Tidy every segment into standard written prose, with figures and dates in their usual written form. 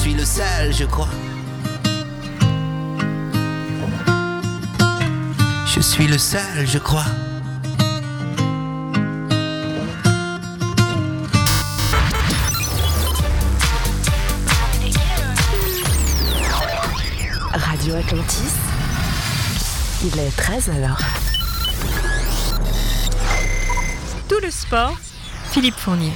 suis le seul, je crois. Je suis le seul, je crois. Radio Atlantis, il est 13h. Tout le sport, Philippe Fournier.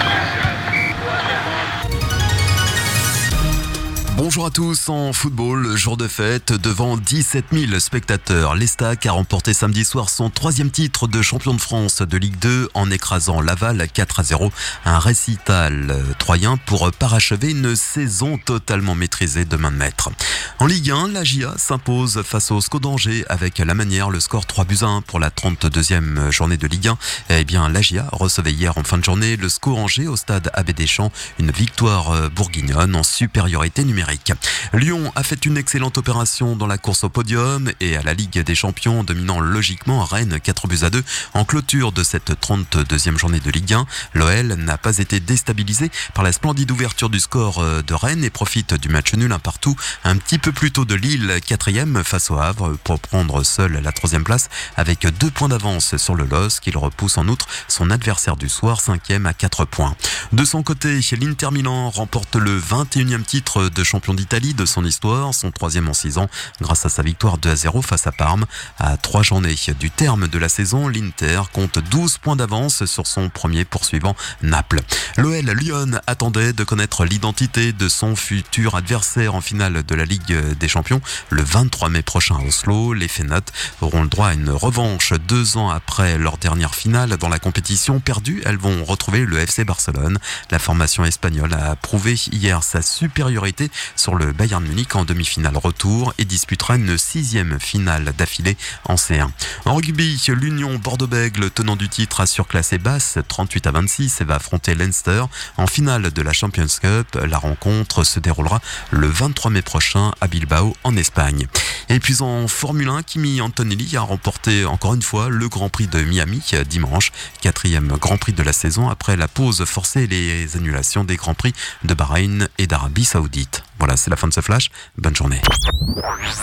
Bonjour à tous, en football, jour de fête, devant 17 000 spectateurs. L'Estac a remporté samedi soir son 3e titre de champion de France de Ligue 2 en écrasant Laval 4-0. Un récital troyen pour parachever une saison totalement maîtrisée de main de maître. En Ligue 1, la GIA s'impose face au SCO d'Angers avec la manière, le score 3-1 pour la 32e journée de Ligue 1. Eh bien, la GIA recevait hier en fin de journée le SCO Angers au stade Abbé Deschamps, une victoire bourguignonne en supériorité numérique. Lyon a fait une excellente opération dans la course au podium et à la Ligue des Champions, dominant logiquement Rennes 4-2 en clôture de cette 32e journée de Ligue 1. L'OL n'a pas été déstabilisé par la splendide ouverture du score de Rennes et profite du match nul 1-1 un petit peu plus tôt de Lille, 4e face au Havre, pour prendre seul la 3e place avec 2 points d'avance sur le LOSC. Il repousse en outre son adversaire du soir, 5e à 4 points. De son côté, l'Inter Milan remporte le 21e titre de champion d'Italie de son histoire, son 3e en 6 ans, grâce à sa victoire 2-0 face à Parme. À 3 journées du terme de la saison, l'Inter compte 12 points d'avance sur son premier poursuivant, Naples. L'OL Lyon attendait de connaître l'identité de son futur adversaire en finale de la Ligue des Champions. Le 23 mai prochain à Oslo, les Fénotes auront le droit à une revanche 2 ans après leur dernière finale dans la compétition perdue. Elles vont retrouver le FC Barcelone. La formation espagnole a prouvé hier sa supériorité sur le Bayern Munich en demi-finale retour et disputera une 6e finale d'affilée en C1. En rugby, l'Union Bordeaux-Bègles, tenant du titre, a surclassé Basse 38-26 et va affronter Leinster en finale de la Champions Cup. La rencontre se déroulera le 23 mai prochain à Bilbao en Espagne. Et puis en Formule 1, Kimi Antonelli a remporté encore une fois le Grand Prix de Miami dimanche, 4e Grand Prix de la saison après la pause forcée et les annulations des Grands Prix de Bahreïn et d'Arabie Saoudite. Voilà, c'est la fin de ce flash. Bonne journée.